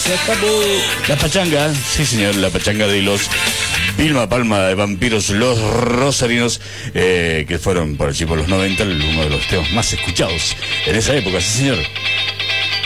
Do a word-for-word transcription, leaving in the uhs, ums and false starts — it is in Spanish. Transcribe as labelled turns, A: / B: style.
A: se acabó.
B: La pachanga, sí señor, la pachanga de los Vilma Palma de Vampiros, los Rosarinos, eh, que fueron por allí por los noventa uno de los temas más escuchados en esa época, sí señor.